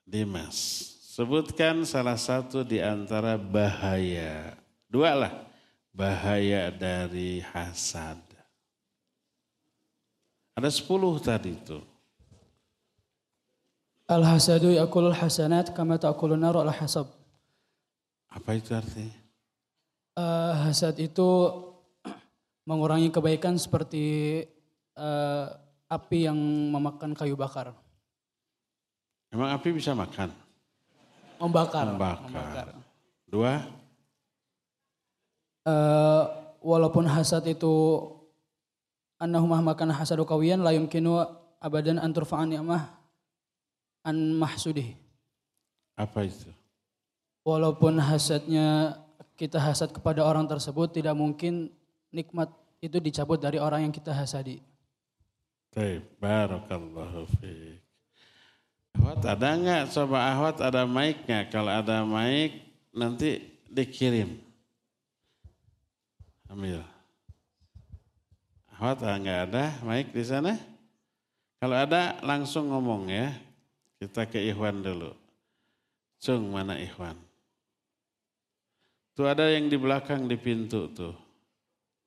Dimas, sebutkan salah satu di antara bahaya. Dua lah, bahaya dari hasad. Ada 10 tadi itu. Al-hasadu yakulul hasanat kama ta'kulun nar al-hasab. Apa itu artinya? Hasad itu mengurangi kebaikan seperti api yang memakan kayu bakar. Emang api bisa makan? Membakar. Dua? Walaupun hasad itu annahu mahmakan hasadu kawiyan la yumkinu abadan an turfa'an ni'mah an mahsudih. Apa itu? Walaupun hasadnya kita hasad kepada orang tersebut, tidak mungkin nikmat itu dicabut dari orang yang kita hasadi. Baik, barakallahu fiik. Ahwat ada enggak? Coba Ahwat ada mic enggak? Kalau ada mic nanti dikirim. Ambil. Ahwat enggak ada mic di sana? Kalau ada langsung ngomong ya. Kita ke Ikhwan dulu. Cung, mana Ikhwan? Tuh ada yang di belakang di pintu tuh.